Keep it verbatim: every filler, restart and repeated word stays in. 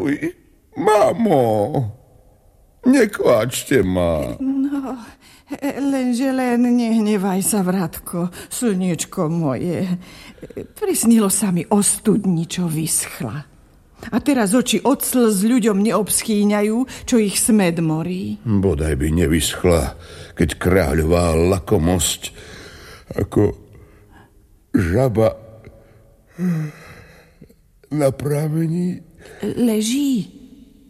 Fuj, mamo, nekváčte ma. No, lenže len nehnevaj sa, Vratko, slniečko moje. Prisnilo sa mi o studni, čo vyschla. A teraz oči od slz ľuďom neobschýňajú, čo ich smed morí. Bodaj by nevyschla, keď kráľová lakomosť ako žaba na právení leží.